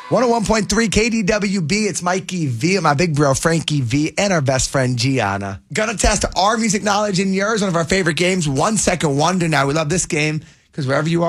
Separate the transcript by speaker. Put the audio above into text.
Speaker 1: 101.3 KDWB. It's Mikey V and my big bro Frankie V and our best friend Gianna. Gonna test our music knowledge and yours. One of our favorite games, 1 Second Wonder. Now, we love this game because wherever you are,